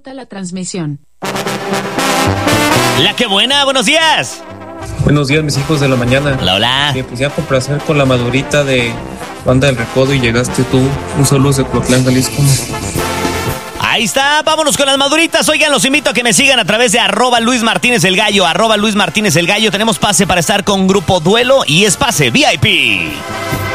pauta la transmisión. La que buena, buenos días. Buenos días, mis hijos de la mañana. Hola, hola. Pues ya por placer con la madurita de Banda del Recodo y llegaste tú. Un saludo de Cotlán, Jalisco. Ahí está, vámonos con las maduritas. Oigan, los invito a que me sigan a través de @Luis Martínez el Gallo, @Luis Martínez el Gallo. Tenemos pase para estar con Grupo Duelo y es pase VIP.